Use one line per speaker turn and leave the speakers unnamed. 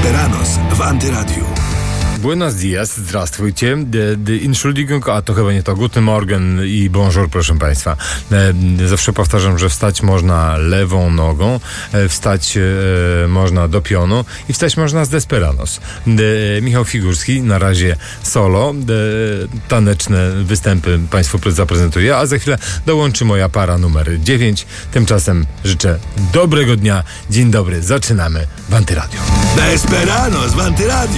Esperanos w Antyradiu.
Buenos dias, zdravstvujte. Entschuldigung, a to chyba nie to. Guten Morgen i bonjour, proszę Państwa. Zawsze powtarzam, że wstać można lewą nogą, wstać można do pionu i wstać można z Desperanos. Michał Figurski, na razie solo. Taneczne występy Państwu zaprezentuję, a za chwilę dołączy moja para numer 9. Tymczasem życzę dobrego dnia. Dzień dobry, zaczynamy w Antyradiu.
Esperanos w Antyradiu.